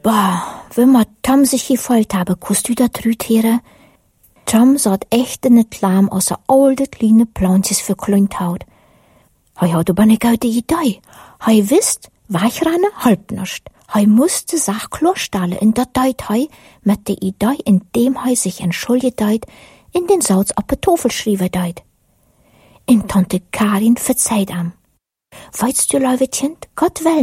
wenn ma Tom sich gefolgt habe, kannst du da drüt hören? Tom saht echt in het Lamm aus a alte kleine Plantjes verklungt haut. Hei hat aber ne gute Idee. Hei wisst, wegrennen halb nischt. Hei musste Sach klarstellen in dat deit hei mit der Idee, indem hei sich entschuldigt deit, in den Salz auf die Tafel schrieben deit. In Tante Karin verzeiht am. Weißt du, Leute Kind, Gott will